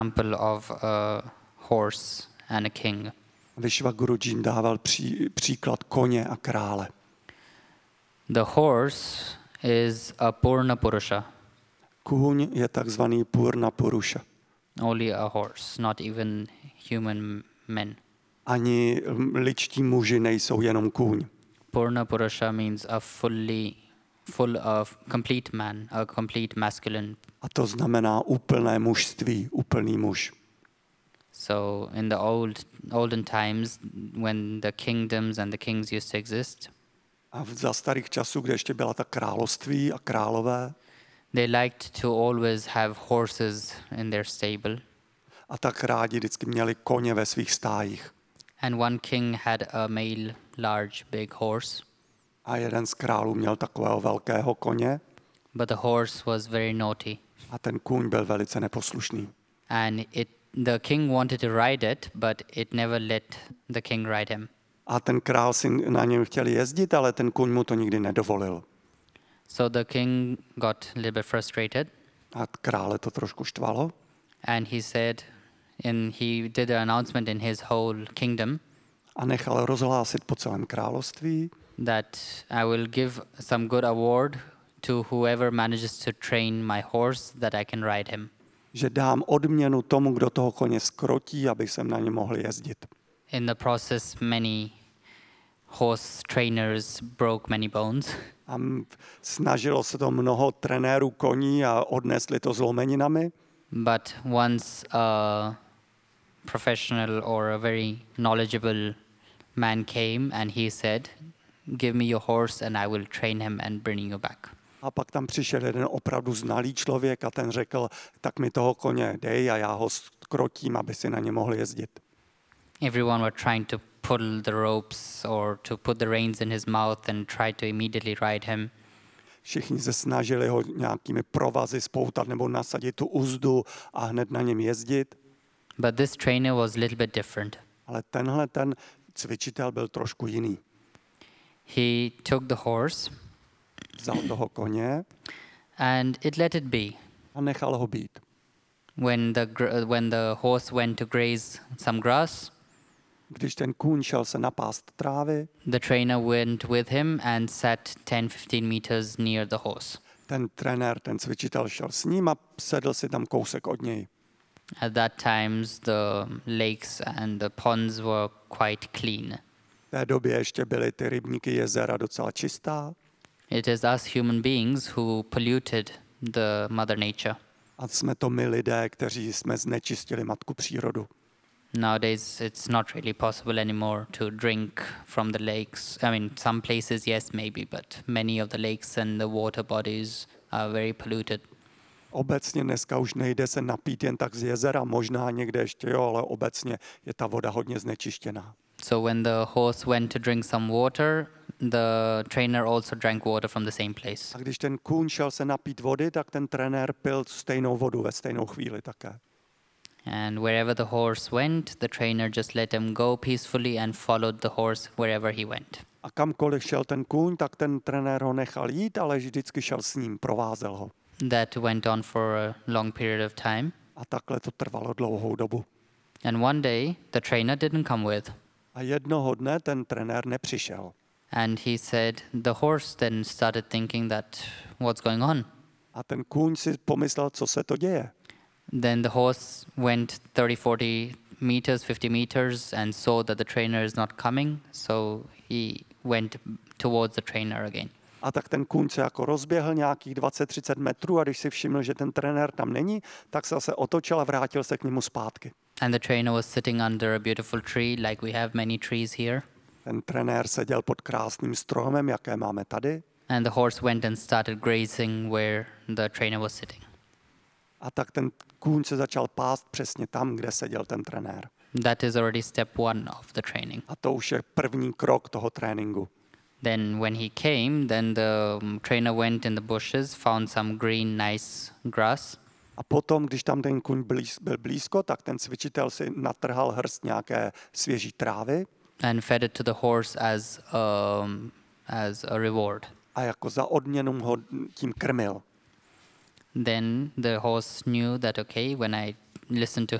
example of a horse and a king. Vishva Guruji jim dával příklad koně a krále. The horse is a Purna Purusha. Kůň je takzvaný Purna Purusha. Only a horse, not even human men. Ani lidští muži nejsou jenom kůň. Purna Purusha means a full of complete man, a complete masculine. A to znamená úplné mužství, úplný muž. So in the olden times, when the kingdoms and the kings used to exist, A za starých časů, kde ještě byla ta království a králové, they liked to always have horses in their stable. a tak rádi vždycky měli koně ve svých stájích. And one king had a male, large, big horse, A jeden z králů měl takového velkého koně but the horse was very naughty. a ten kůň byl velice neposlušný. And the king wanted to ride it, but it never let the king ride him. A ten král si na něm chtěl jezdit, ale ten kůň mu to nikdy nedovolil. So the king got a little bit frustrated, A krále to trošku štvalo. and he said, and he did an announcement in his whole kingdom A nechal rozhlásit po celém království, that I will give some good award to whoever manages to train my horse that I can ride him. že dám odměnu tomu, kdo toho koně skrotí, aby jsem na něm mohl jezdit. In the process, many horse trainers broke many bones. A snažilo se to mnoho trenérů koní a odnesli to zlomeninami, But once a professional or a very knowledgeable man came and he said, "Give me your horse and I will train him and bring you back." a pak tam přišel jeden opravdu znalý člověk a ten řekl, tak mi toho koně dej a já ho skrotím, aby si na ně mohl jezdit. Everyone were trying to pull the ropes or to put the reins in his mouth and try to immediately ride him. Všichni se snažili ho nějakými provazy spoutat nebo nasadit tu uzdu a hned na něm jezdit, But this trainer was a little bit different. ale ten cvičitel byl trošku jiný. He took the horse Vzal toho koně and it let it be. a nechal ho být. When the horse went to graze some grass, Když ten kůň šel se napást trávy, the trainer went with him and sat 10-15 meters near the horse. ten trenér, ten cvičitel šel s ním a sedl si tam kousek od něj. At that times, the lakes and the ponds were quite clean. V té době ještě byly ty rybníky, jezera docela čistá It is us human beings who polluted the mother nature. a jsme to my lidé, kteří jsme znečistili matku přírodu. Nowadays, it's not really possible anymore to drink from the lakes. I mean, some places, yes, maybe, but many of the lakes and the water bodies are very polluted. Obecně dneska už nejde se napít jen tak z jezera, možná někde ještě jo, ale obecně je ta voda hodně znečištěná. So when the horse went to drink some water, the trainer also drank water from the same place. A když ten kůň šel se napít vody, tak ten trenér pil stejnou vodu ve stejnou chvíli také. And wherever the horse went, the trainer just let him go peacefully and followed the horse wherever he went. A kamkoliv šel ten kůň, tak ten trenér ho nechal jít, ale vždycky šel s ním, provázel ho. That went on for a long period of time. A takhle to trvalo dlouhou dobu. And one day, the trainer didn't come with. A jednoho dne ten trenér nepřišel. And he said, the horse then started thinking that, what's going on? A ten kůň si pomyslel, co se to děje. Then the horse went 30-40 meters, 50 meters, and saw that the trainer is not coming, so he went towards the trainer again. A tak ten kůň se jako rozběhl nějakých 20-30 metrů a když si všiml, že ten trenér tam není, tak se zase otočil a vrátil se k němu zpátky. And the trainer was sitting under a beautiful tree, like we have many trees here. Ten trenér seděl pod krásným stromem, jaké máme tady. And the horse went and started grazing where the trainer was sitting. A tak ten kůň se začal pást přesně tam, kde seděl ten trenér. That is already step one of the training. A to už je první krok toho tréninku. Then when he came, then the trainer went in the bushes, found some green, nice grass. A potom, když tam ten kůň byl blízko, tak ten cvičitel si natrhal hrst nějaké svěží trávy. And fed it to the horse as a reward. A jako za odměnu ho tím krmil. Then the horse knew that, okay, when I listen to